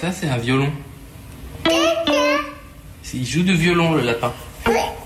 Ça, c'est un violon. Il joue de violon, le lapin.